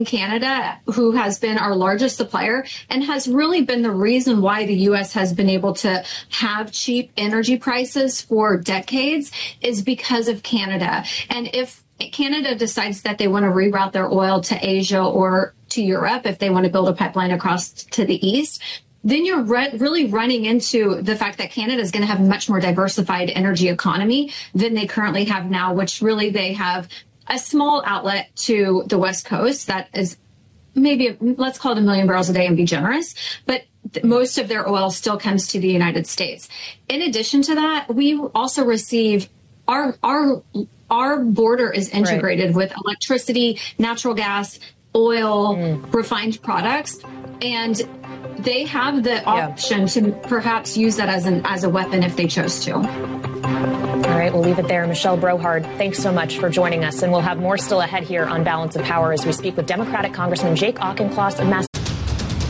Canada, who has been our largest supplier and has really been the reason why the U.S. has been able to have cheap energy prices for decades, is because of Canada. And if Canada decides that they want to reroute their oil to Asia or to Europe, if they want to build a pipeline across to the east, then you're really running into the fact that Canada is going to have a much more diversified energy economy than they currently have now, which really they have a small outlet to the West Coast that is maybe, let's call it 1 million barrels a day and be generous, but most of their oil still comes to the United States. In addition to that, we also receive our border is integrated with electricity, natural gas, oil, refined products, and they have the option to perhaps use that as a weapon if they chose to. All right, we'll leave it there. Michelle Brohard, thanks so much for joining us. And we'll have more still ahead here on Balance of Power as we speak with Democratic Congressman Jake Auchincloss of Massachusetts.